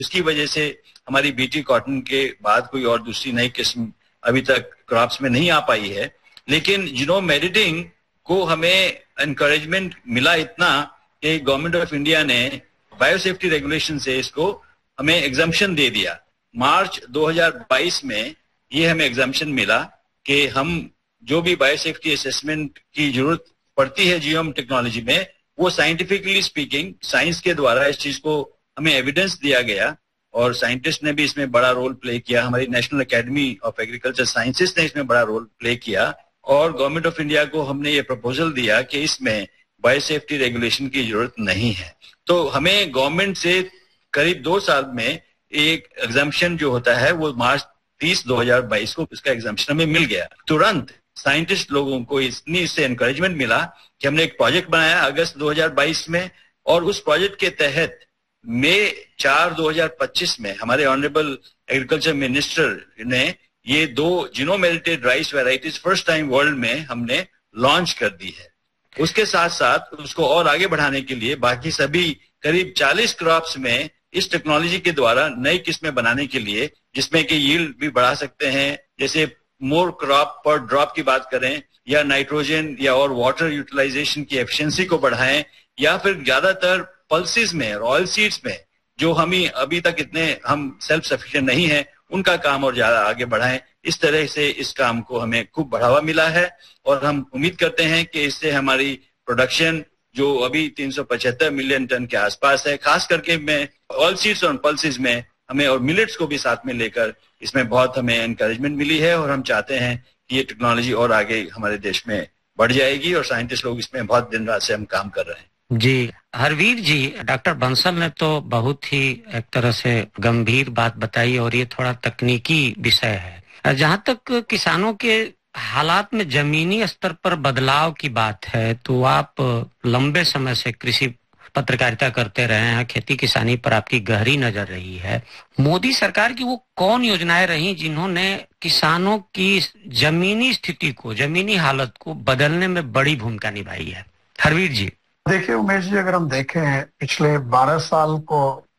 उसकी वजह से हमारी बीटी कॉटन के बाद कोई और दूसरी नई किस्म अभी तक क्रॉप्स में नहीं आ पाई है। लेकिन जीनोम एडिटिंग को हमें एनकरेजमेंट मिला इतना कि गवर्नमेंट ऑफ इंडिया ने बायोसेफ्टी रेगुलेशन से इसको हमें एग्जम्पशन दे दिया। मार्च 2022 में ये हमें एग्जम्पशन मिला कि हम जो भी बायोसेफ्टी असेसमेंट की जरूरत पड़ती है जीनोम टेक्नोलॉजी में, वो साइंटिफिकली स्पीकिंग साइंस के द्वारा इस चीज को हमें एविडेंस दिया गया और साइंटिस्ट ने भी इसमें बड़ा रोल प्ले किया। हमारी national academy of agriculture sciences ने इसमें बड़ा रोल प्ले किया और गवर्नमेंट ऑफ इंडिया को हमने ये प्रपोजल दिया कि इसमें बायोसेफ्टी रेगुलेशन की जरूरत नहीं है। तो हमें गवर्नमेंट से करीब 2 साल में एक एग्जम्पशन जो होता है वो मार्च 30, 2022 को उसका एग्जम्पशन हमें मिल गया। तुरंत साइंटिस्ट लोगों को इससे एनकरेजमेंट मिला कि हमने एक प्रोजेक्ट बनाया अगस्त 2022 में और उस प्रोजेक्ट के तहत मई 4, 2025 में हमारे ऑनरेबल एग्रीकल्चर मिनिस्टर ने ये 2 genome edited rice varieties first time world में हमने लॉन्च कर दी है। उसके साथ साथ उसको और आगे बढ़ाने के लिए बाकी सभी करीब 40 क्रॉप्स में इस टेक्नोलॉजी के द्वारा नई किस्में बनाने के लिए, जिसमें कि यील्ड भी बढ़ा सकते हैं, जैसे मोर क्रॉप पर ड्रॉप की बात करें या नाइट्रोजन या और वाटर यूटिलाइजेशन की एफिशिएंसी को बढ़ाएं, या फिर ज्यादातर पल्सेस में और ऑयल सीड्स में जो अभी तक इतने हम सेल्फ सफिशिएंट नहीं है उनका काम और ज्यादा आगे बढ़ाएं। इस तरह से इस काम को हमें खूब बढ़ावा मिला है और हम उम्मीद करते हैं कि इससे हमारी प्रोडक्शन जो अभी 375 मिलियन टन के आसपास है, खास करके में ऑयल सीड्स और पल्सेस में हमें और मिलेट्स को भी साथ में लेकर इसमें बहुत हमें एनकरेजमेंट मिली है और हम चाहते हैं कि ये टेक्नोलॉजी और आगे हमारे देश में बढ़ जाएगी और साइंटिस्ट लोग इसमें बहुत दिन रात से हम काम कर रहे हैं। जी हरवीर जी, डॉक्टर बंसल ने तो बहुत ही एक तरह से गंभीर बात बताई और ये थोड़ा तकनीकी विषय है। जहाँ तक किसानों के हालात में जमीनी स्तर पर बदलाव की बात है तो आप लंबे समय से कृषि पत्रकारिता करते रहे हैं, खेती किसानी पर आपकी गहरी नजर रही है। मोदी सरकार की वो कौन योजनाएं रही जिन्होंने किसानों की जमीनी स्थिति को, जमीनी हालत को बदलने में बड़ी भूमिका निभाई है? हरवीर जी। देखिए उमेश जी, अगर हम देखें पिछले 12 साल को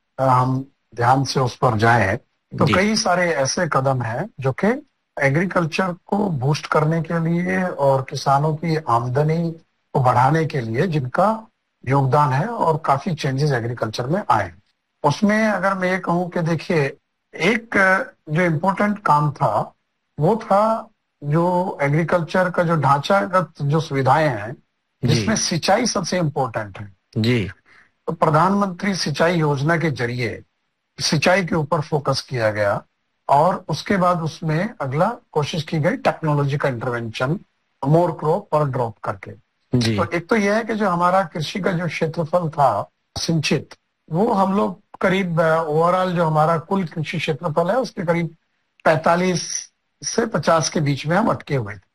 हम ध्यान से उस पर जाएं तो कई सारे ऐसे कदम हैं जो कि एग्रीकल्चर को बूस्ट करने के लिए और किसानों की आमदनी को बढ़ाने के लिए जिनका योगदान है और काफी चेंजेस एग्रीकल्चर में आए। उसमें अगर मैं ये कहूँ कि देखिए एक जो इम्पोर्टेंट काम था वो था जो एग्रीकल्चर का जो ढांचागत जो सुविधाएं हैं जिसमें सिंचाई सबसे इम्पोर्टेंट है जी। तो प्रधानमंत्री सिंचाई योजना के जरिए सिंचाई के ऊपर फोकस किया गया और उसके बाद उसमें अगला कोशिश की गई टेक्नोलॉजी का इंटरवेंशन, मोर क्रॉप पर ड्रॉप करके जी। तो एक तो यह है कि जो हमारा कृषि का जो क्षेत्रफल था सिंचित, वो हम लोग करीब ओवरऑल जो हमारा कुल कृषि क्षेत्रफल है उसके करीब 45 से 50 के बीच में हम अटके हुए थे।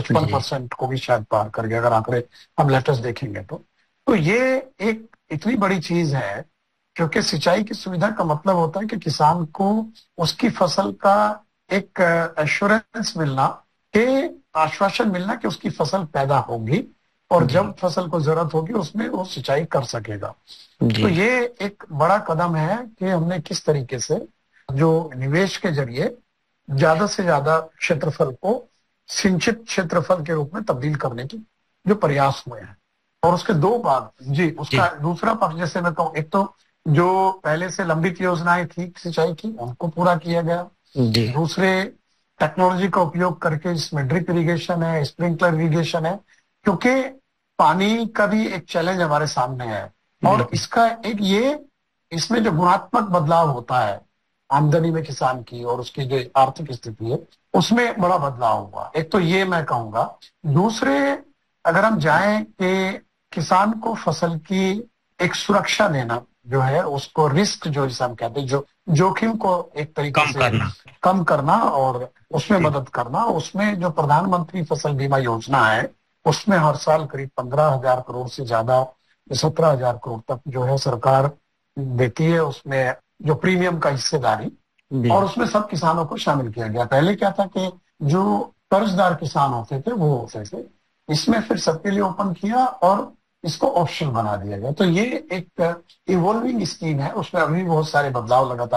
55% को भी शायद पार कर गया अगर आंकड़े हम लेटेस्ट देखेंगे तो ये एक इतनी बड़ी चीज है क्योंकि सिंचाई की सुविधा का मतलब होता है कि किसान को उसकी फसल का एक एश्योरेंस मिलना, कि आश्वासन मिलना कि उसकी फसल पैदा होगी और जब फसल को जरूरत होगी उसमें वो सिंचाई कर सकेगा। तो ये एक बड़ा कदम है कि हमने किस तरीके से जो निवेश के जरिए ज्यादा से ज्यादा क्षेत्रफल को सिंचित क्षेत्रफल के रूप में तब्दील करने की जो प्रयास हुए हैं। और उसके 2 भाग जी, उसका दूसरा पक्ष जैसे मैं कहूँ, एक तो जो पहले से लंबित योजनाएं थी सिंचाई की उनको पूरा किया गया, दूसरे टेक्नोलॉजी का उपयोग करके इसमें ड्रिप इरिगेशन है, स्प्रिंकलर इरिगेशन है, क्योंकि पानी का भी एक चैलेंज हमारे सामने है और इसका एक ये इसमें जो गुणात्मक बदलाव होता है आमदनी में किसान की और उसकी जो आर्थिक स्थिति है उसमें बड़ा बदलाव हुआ। एक तो ये मैं कहूंगा। दूसरे अगर हम जाएं कि किसान को फसल की एक सुरक्षा देना जो है, उसको रिस्क जो जिसे हम कहते हैं, जो जोखिम को एक तरीके से कम करना और उसमें मदद करना, उसमें जो प्रधानमंत्री फसल बीमा योजना है उसमें हर साल करीब 15,000 करोड़ से ज्यादा 17,000 करोड़ तक जो है सरकार देती है उसमें जो प्रीमियम का हिस्सेदारी, और उसमें सब किसानों को शामिल किया गया। पहले क्या था कि जो कर्जदार किसान होते थे वो होते थे, इसमें फिर सबके लिए ओपन किया और इसको ऑप्शनल बना दिया गया। तो ये एक इवॉल्विंग स्कीम है, उसमें अभी बहुत सारे बदलाव लगातार